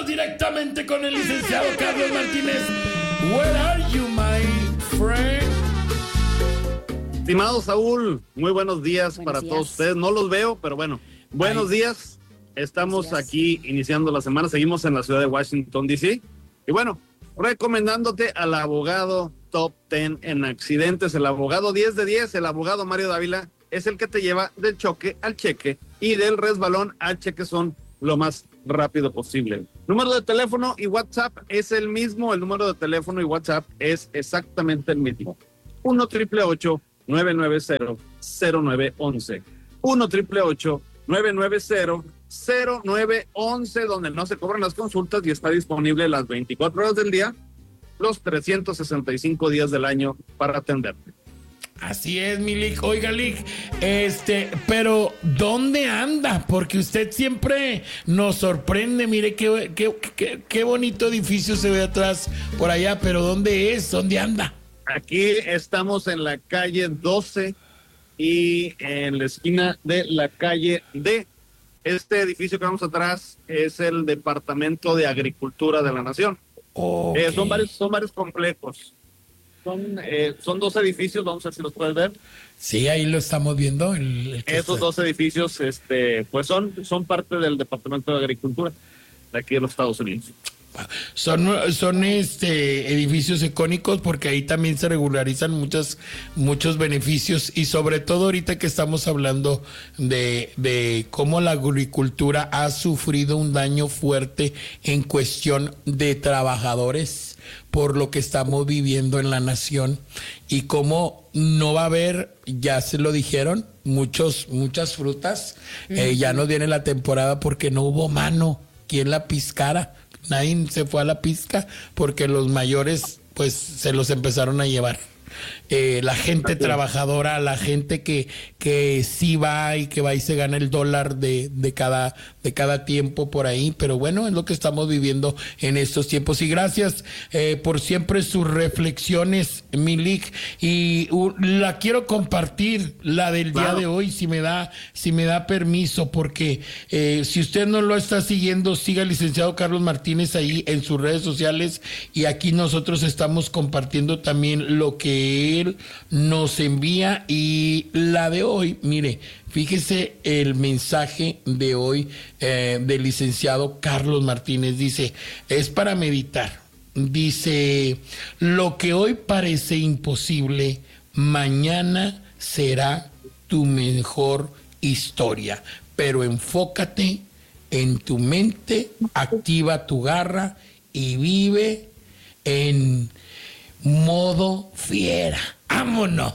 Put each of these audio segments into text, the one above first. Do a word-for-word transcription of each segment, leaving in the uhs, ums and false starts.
Vámonos directamente con el licenciado Carlos Martínez. Where are you, my friend? Estimado Saúl, muy buenos días buenos para días. Todos ustedes. No los veo, pero bueno, buenos Ay. días. Estamos días. aquí iniciando la semana. Seguimos en la ciudad de Washington, D C. Y bueno, recomendándote al abogado top diez en accidentes, el abogado diez de diez, el abogado Mario Dávila, es el que te lleva del choque al cheque y del resbalón al cheque son lo más rápido posible. Número de teléfono y WhatsApp es el mismo, el número de teléfono y WhatsApp es exactamente el mismo. uno triple ocho nueve nueve cero cero nueve once. uno triple ocho nueve nueve cero cero nueve once, donde no se cobran las consultas y está disponible las veinticuatro horas del día, los trescientos sesenta y cinco días del año para atenderte. Así es, mi Lick. Oiga, Lick, este, pero ¿dónde anda? Porque usted siempre nos sorprende. Mire qué, qué, qué, qué bonito edificio se ve atrás por allá, pero ¿dónde es? ¿Dónde anda? Aquí estamos en la calle doce y en la esquina de la calle D. Este edificio que vamos atrás es el Departamento de Agricultura de la Nación. Okay. Eh, son varios, son varios complejos. Son, eh, son dos edificios, vamos a ver si los puedes ver. Sí, ahí lo estamos viendo. El, el Esos está... dos edificios, este, pues son, son parte del Departamento de Agricultura de aquí de los Estados Unidos. Son, son este edificios icónicos porque ahí también se regularizan muchos, muchos beneficios y sobre todo ahorita que estamos hablando de, de cómo la agricultura ha sufrido un daño fuerte en cuestión de trabajadores por lo que estamos viviendo en la nación y cómo no va a haber, ya se lo dijeron, muchos, muchas frutas, uh-huh. eh, ya no viene la temporada porque no hubo mano quien la piscara. Nadie se fue a la pizca porque los mayores pues se los empezaron a llevar. Eh, la gente trabajadora, la gente que, que sí va y que va y se gana el dólar de, de, cada, de cada tiempo por ahí, pero bueno, es lo que estamos viviendo en estos tiempos. Y gracias eh, por siempre sus reflexiones, Milik, y uh, la quiero compartir, la del claro. día de hoy, si me da, si me da permiso, porque eh, si usted no lo está siguiendo, siga al licenciado Carlos Martínez ahí en sus redes sociales, y aquí nosotros estamos compartiendo también lo que él nos envía. Y la de hoy, mire, fíjese el mensaje de hoy eh, del licenciado Carlos Martínez. Dice, es para meditar. Dice, lo que hoy parece imposible, mañana será tu mejor historia, pero enfócate en tu mente, activa tu garra y vive en modo fiera. ¡Vámonos!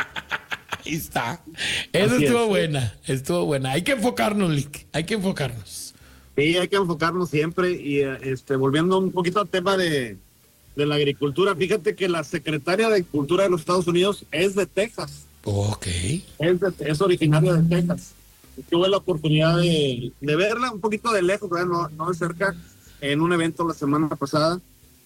Ahí está. Eso Así estuvo es. buena, estuvo buena. Hay que enfocarnos, Lick, hay que enfocarnos. Sí, hay que enfocarnos siempre. Y este, volviendo un poquito al tema de, de la agricultura, fíjate que la secretaria de Agricultura de los Estados Unidos es de Texas. Ok. Es, de, es originaria de Texas. Tuve la oportunidad de, de verla un poquito de lejos, ¿verdad? No, no de cerca, en un evento la semana pasada.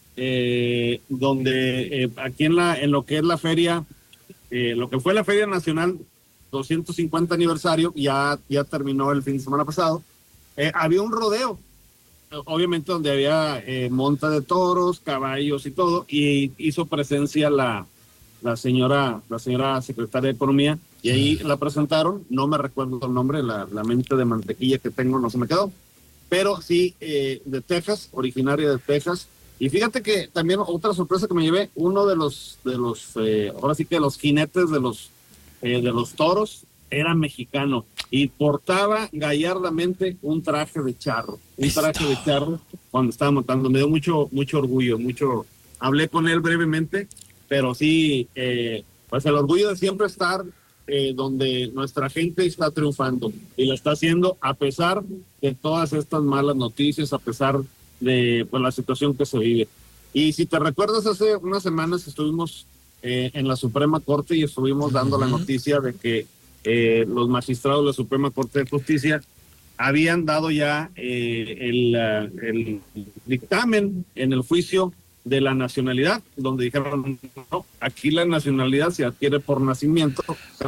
Eh, donde eh, aquí en la en lo que es la feria, eh, lo que fue la Feria Nacional doscientos cincuenta aniversario, ya, ya terminó el fin de semana pasado, eh, había un rodeo, obviamente donde había eh, monta de toros, caballos y todo, y hizo presencia la, la señora la señora secretaria de Economía, y ahí la presentaron, no me recuerdo el nombre, la, la mente de mantequilla que tengo no se me quedó, pero sí, eh, de Texas, originaria de Texas. Y fíjate que también otra sorpresa que me llevé, uno de los, de los eh, ahora sí que los jinetes de los, eh, de los toros era mexicano y portaba gallardamente un traje de charro, un traje de charro cuando estaba montando. Me dio mucho, mucho orgullo, mucho. Hablé con él brevemente, pero sí, eh, pues el orgullo de siempre estar eh, donde nuestra gente está triunfando y lo está haciendo a pesar de todas estas malas noticias, a pesar de pues, la situación que se vive. Y si te recuerdas, hace unas semanas estuvimos eh, en la Suprema Corte y estuvimos dando uh-huh. la noticia de que eh, los magistrados de la Suprema Corte de Justicia habían dado ya eh, el, uh, el dictamen en el juicio de la nacionalidad, donde dijeron, no, aquí la nacionalidad se adquiere por nacimiento,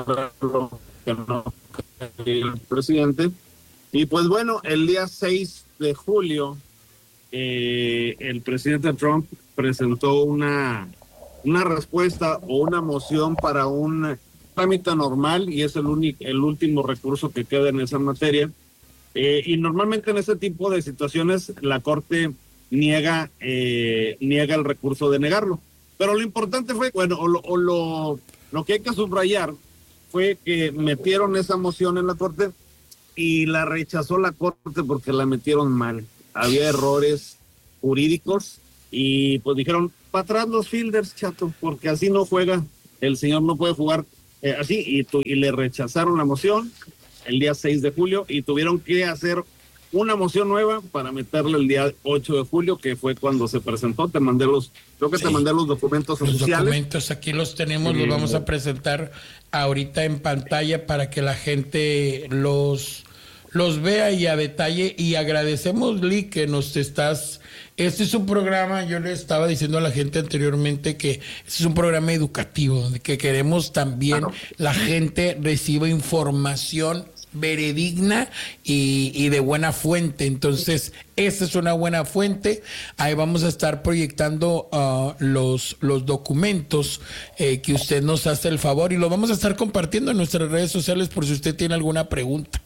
que no el presidente. Y pues bueno, el día seis de julio eh, el presidente Trump presentó una, una respuesta o una moción para un trámite normal y es el, único, el último recurso que queda en esa materia. Eh, y normalmente en ese tipo de situaciones la Corte niega, eh, niega el recurso de negarlo. Pero lo importante fue, bueno, o, lo, o lo, lo que hay que subrayar fue que metieron esa moción en la Corte y la rechazó la Corte porque la metieron mal. Había errores jurídicos y pues dijeron, para atrás los fielders, chato, porque así no juega, el señor no puede jugar eh, así, y, tu, y le rechazaron la moción el día seis de julio y tuvieron que hacer una moción nueva para meterle el día ocho de julio, que fue cuando se presentó. Te mandé los, creo que sí, te mandé los documentos los oficiales. Los documentos aquí los tenemos, sí, los vamos a presentar ahorita en pantalla para que la gente los, los vea y a detalle. Y agradecemos, Lee, que nos estás... Este es un programa, yo le estaba diciendo a la gente anteriormente que este es un programa educativo, donde que queremos también claro. la gente reciba información veredigna y, y de buena fuente. Entonces, esta es una buena fuente. Ahí vamos a estar proyectando uh, los, los documentos eh, que usted nos hace el favor y lo vamos a estar compartiendo en nuestras redes sociales por si usted tiene alguna pregunta.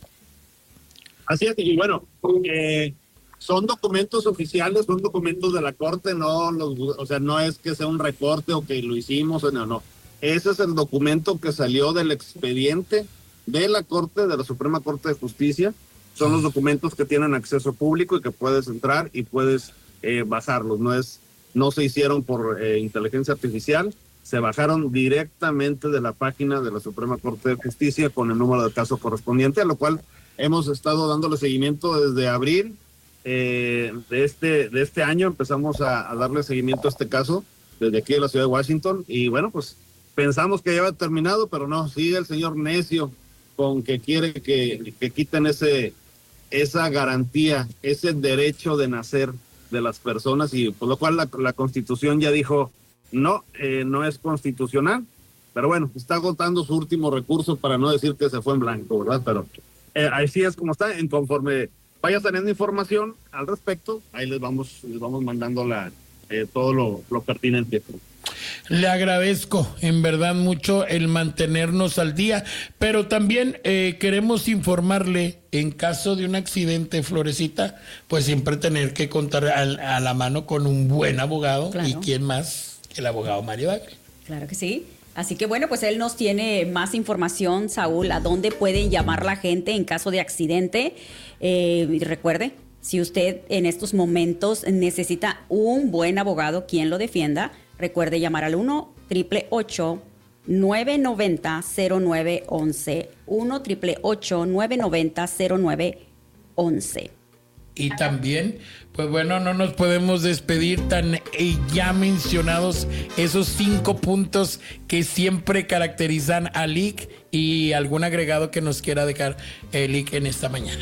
Así es, y bueno, eh, son documentos oficiales, son documentos de la Corte, no los, o sea, no es que sea un recorte o que lo hicimos, no, no. Ese es el documento que salió del expediente de la Corte, de la Suprema Corte de Justicia. Son los documentos que tienen acceso público y que puedes entrar y puedes eh, bajarlos. No es, no se hicieron por eh, inteligencia artificial, se bajaron directamente de la página de la Suprema Corte de Justicia con el número de caso correspondiente, a lo cual hemos estado dándole seguimiento desde abril eh, de, este, de este año. Empezamos a, a darle seguimiento a este caso desde aquí de la ciudad de Washington y bueno, pues pensamos que ya había terminado, pero no, sigue el señor necio con que quiere que, que quiten ese esa garantía, ese derecho de nacer de las personas, y por lo cual la, la Constitución ya dijo, no, eh, no es constitucional, pero bueno, está agotando su último recurso para no decir que se fue en blanco, ¿verdad? Pero eh, así es como está, en conforme vaya teniendo información al respecto, ahí les vamos, les vamos mandando la, eh, todo lo, lo pertinente. Le agradezco en verdad mucho el mantenernos al día, pero también eh, queremos informarle en caso de un accidente, Florecita, pues siempre tener que contar a, a la mano con un buen abogado. Claro. Y quién más que el abogado Mario Dávila. Claro que sí. Así que bueno, pues él nos tiene más información, Saúl, a dónde pueden llamar la gente en caso de accidente. Eh, y recuerde, si usted en estos momentos necesita un buen abogado quien lo defienda, recuerde llamar al uno ocho ocho ocho nueve nueve cero cero nueve once, uno ocho ocho ocho nueve nueve cero nueve once. Y también, pues bueno, no nos podemos despedir tan eh, ya mencionados esos cinco puntos que siempre caracterizan a L I C, y algún agregado que nos quiera dejar el L I C en esta mañana.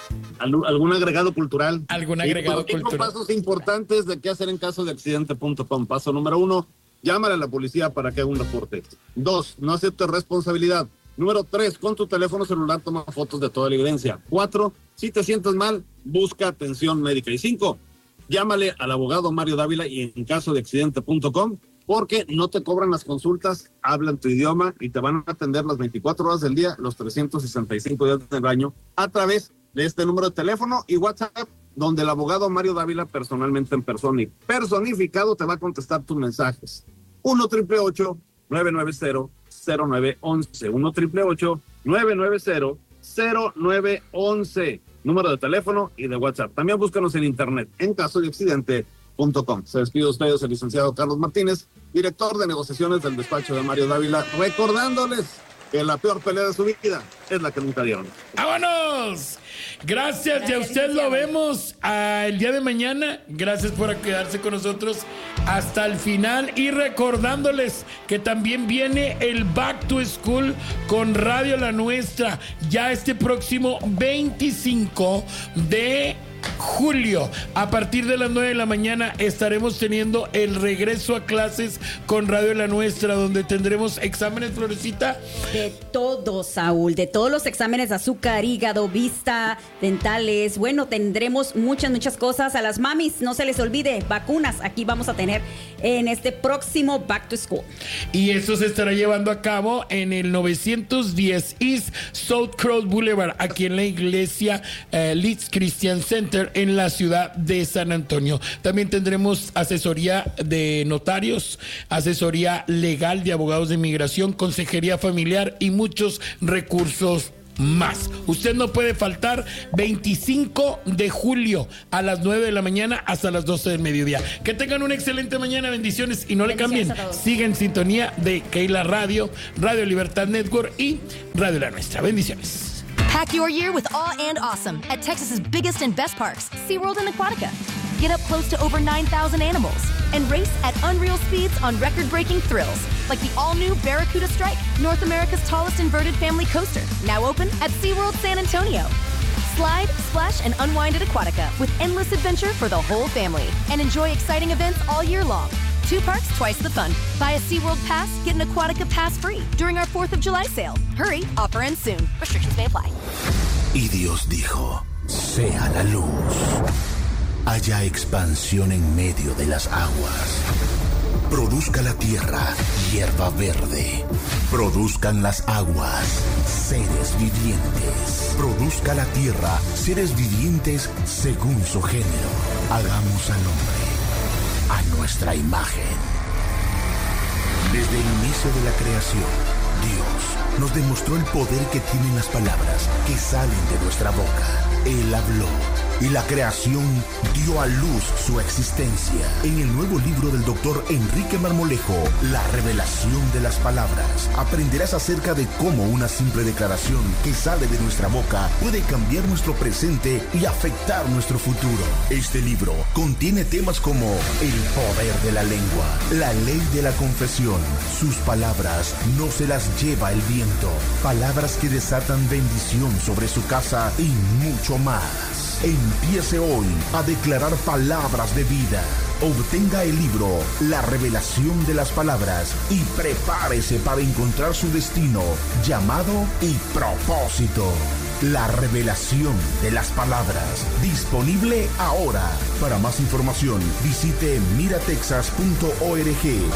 ¿Algún agregado cultural? ¿Algún agregado sí, cultural? Pasos importantes de qué hacer en caso de accidente punto com. Paso número uno, llámale a la policía para que haga un reporte. Dos, no aceptes responsabilidad. Número tres, con tu teléfono celular toma fotos de toda la evidencia. Cuatro, si te sientes mal, busca atención médica. Y cinco, llámale al abogado Mario Dávila y en caso de accidente punto com, porque no te cobran las consultas, hablan tu idioma y te van a atender las veinticuatro horas del día, los trescientos sesenta y cinco días del año, a través de este número de teléfono y WhatsApp, donde el abogado Mario Dávila personalmente en persona y personificado te va a contestar tus mensajes. uno ocho ocho nueve nueve cero cero nueve once, uno ocho ocho nueve nueve cero cero nueve once, número de teléfono y de WhatsApp. También búscanos en internet en caso de accidente punto com. Se despide de ustedes el licenciado Carlos Martínez, director de negociaciones del despacho de Mario Dávila, recordándoles que la peor pelea de su vida es la que nunca dieron. ¡Vámonos! Gracias, Gracias y a usted lo vemos ah, el día de mañana. Gracias por quedarse con nosotros hasta el final y recordándoles que también viene el Back to School con Radio La Nuestra ya este próximo veinticinco de julio. A partir de las nueve de la mañana estaremos teniendo el regreso a clases con Radio La Nuestra, donde tendremos exámenes, Florecita. De todo, Saúl, de todos los exámenes de azúcar, hígado, vista, dentales. Bueno, tendremos muchas, muchas cosas. A las mamis, no se les olvide, vacunas. Aquí vamos a tener en este próximo Back to School. Y esto se estará llevando a cabo en el novecientos diez East South Cross Boulevard, aquí en la iglesia eh, Leeds Christian Center, en la ciudad de San Antonio. También tendremos asesoría de notarios, asesoría legal de abogados de inmigración, consejería familiar y muchos recursos más. Usted no puede faltar. Veinticinco de julio a las nueve de la mañana hasta las doce del mediodía. Que tengan una excelente mañana, bendiciones y no le cambien. Sigan en sintonía de Keila Radio, Radio Libertad Network y Radio La Nuestra. Bendiciones. Pack your year with awe and awesome at Texas's biggest and best parks, SeaWorld and Aquatica. Get up close to over nine thousand animals and race at unreal speeds on record-breaking thrills, like the all-new Barracuda Strike, North America's tallest inverted family coaster, now open at SeaWorld San Antonio. Slide, splash, and unwind at Aquatica with endless adventure for the whole family. And enjoy exciting events all year long. Two parks, twice the fun. Buy a SeaWorld Pass, get an Aquatica Pass free during our fourth of July sale. Hurry, offer ends soon. Restrictions may apply. Y Dios dijo, sea la luz. Haya expansión en medio de las aguas. Produzca la tierra hierba verde. Produzcan las aguas seres vivientes. Produzca la tierra seres vivientes según su género. Hagamos al hombre a nuestra imagen. Desde el inicio de la creación, Dios nos demostró el poder que tienen las palabras que salen de nuestra boca. Él habló y la creación dio a luz su existencia. En el nuevo libro del doctor Enrique Marmolejo, La revelación de las palabras, aprenderás acerca de cómo una simple declaración que sale de nuestra boca puede cambiar nuestro presente y afectar nuestro futuro. Este libro contiene temas como el poder de la lengua, la ley de la confesión, sus palabras no se las lleva el viento, palabras que desatan bendición sobre su casa y mucho más. Empiece hoy a declarar palabras de vida. Obtenga el libro La revelación de las palabras y prepárese para encontrar su destino, llamado y propósito. La revelación de las palabras. Disponible ahora. Para más información, visite mira texas punto org.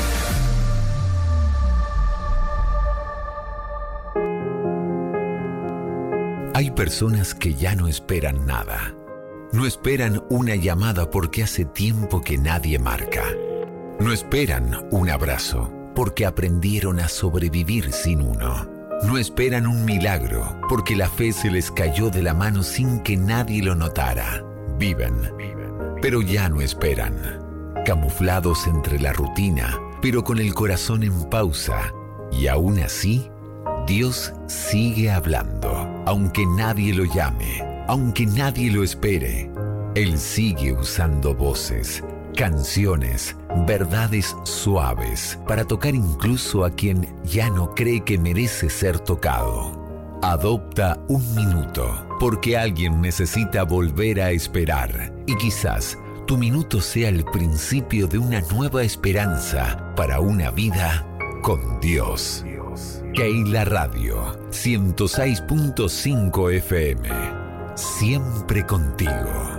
Hay personas que ya no esperan nada. No esperan una llamada porque hace tiempo que nadie marca. No esperan un abrazo porque aprendieron a sobrevivir sin uno. No esperan un milagro porque la fe se les cayó de la mano sin que nadie lo notara. Viven, pero ya no esperan. Camuflados entre la rutina, pero con el corazón en pausa. Y aún así, Dios sigue hablando. Aunque nadie lo llame, aunque nadie lo espere, Él sigue usando voces, canciones, verdades suaves para tocar incluso a quien ya no cree que merece ser tocado. Adopta un minuto, porque alguien necesita volver a esperar. Y quizás tu minuto sea el principio de una nueva esperanza para una vida con Dios. Keila Radio, ciento seis punto cinco F M. Siempre contigo.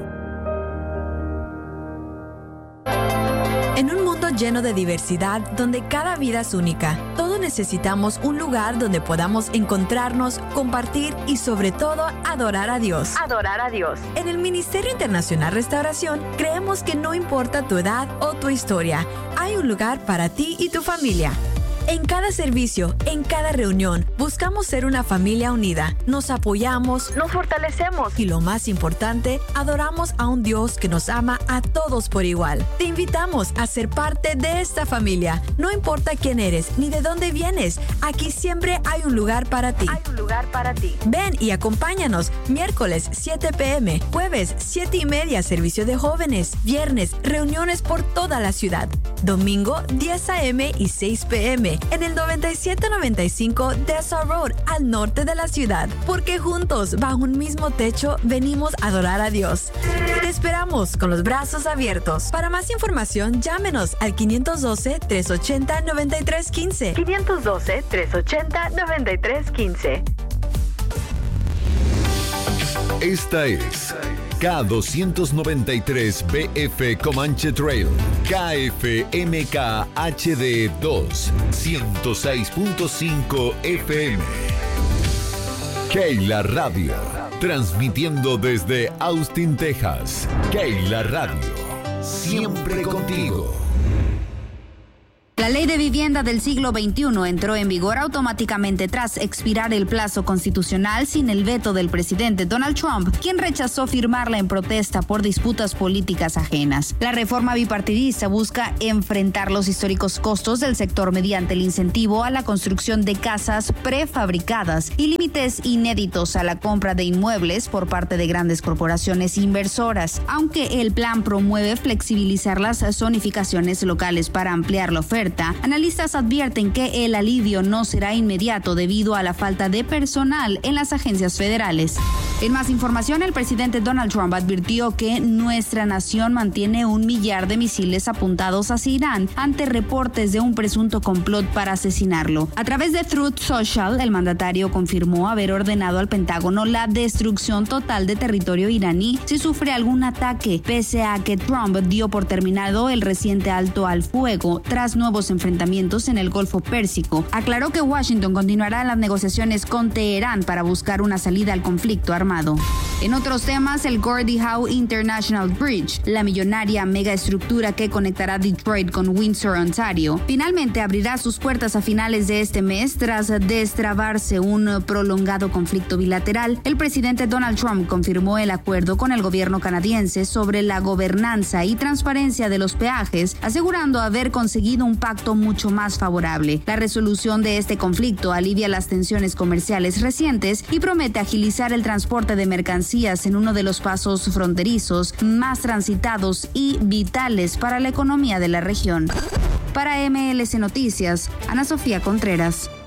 En un mundo lleno de diversidad, donde cada vida es única, todos necesitamos un lugar donde podamos encontrarnos, compartir y sobre todo adorar a Dios. Adorar a Dios. En el Ministerio Internacional Restauración creemos que no importa tu edad o tu historia, hay un lugar para ti y tu familia. En cada servicio, en cada reunión, buscamos ser una familia unida. Nos apoyamos, nos fortalecemos y lo más importante, adoramos a un Dios que nos ama a todos por igual. Te invitamos a ser parte de esta familia. No importa quién eres ni de dónde vienes, aquí siempre hay un lugar para ti. Hay un lugar para ti. Ven y acompáñanos miércoles siete p m, jueves siete y media servicio de jóvenes, viernes reuniones por toda la ciudad, domingo diez a m y seis p m en el noventa y siete noventa y cinco Dessa Road, al norte de la ciudad, porque juntos, bajo un mismo techo, venimos a adorar a Dios. Te Te esperamos con los brazos abiertos. Para más información, llámenos al quinientos doce, trescientos ochenta, noventa y tres quince. quinientos doce, trescientos ochenta, noventa y tres quince. Esta es K doscientos noventa y tres B F Comanche Trail, K F M K H D dos, ciento seis punto cinco F M. Keila Radio, transmitiendo desde Austin, Texas. Keila Radio, siempre contigo. La ley de vivienda del siglo veintiuno entró en vigor automáticamente tras expirar el plazo constitucional sin el veto del presidente Donald Trump, quien rechazó firmarla en protesta por disputas políticas ajenas. La reforma bipartidista busca enfrentar los históricos costos del sector mediante el incentivo a la construcción de casas prefabricadas y límites inéditos a la compra de inmuebles por parte de grandes corporaciones inversoras. Aunque el plan promueve flexibilizar las zonificaciones locales para ampliar la oferta, analistas advierten que el alivio no será inmediato debido a la falta de personal en las agencias federales. En más información, el presidente Donald Trump advirtió que nuestra nación mantiene un millar de misiles apuntados hacia Irán ante reportes de un presunto complot para asesinarlo. A través de Truth Social, el mandatario confirmó haber ordenado al Pentágono la destrucción total de territorio iraní si sufre algún ataque, pese a que Trump dio por terminado el reciente alto al fuego tras nuevos enfrentamientos en el Golfo Pérsico. Aclaró que Washington continuará las negociaciones con Teherán para buscar una salida al conflicto armado. En otros temas, el Gordie Howe International Bridge, la millonaria megaestructura que conectará Detroit con Windsor, Ontario, finalmente abrirá sus puertas a finales de este mes tras destrabarse un prolongado conflicto bilateral. El presidente Donald Trump confirmó el acuerdo con el gobierno canadiense sobre la gobernanza y transparencia de los peajes, asegurando haber conseguido un pacto mucho más favorable. La resolución de este conflicto alivia las tensiones comerciales recientes y promete agilizar el transporte de mercancías en uno de los pasos fronterizos más transitados y vitales para la economía de la región. Para M L C Noticias, Ana Sofía Contreras.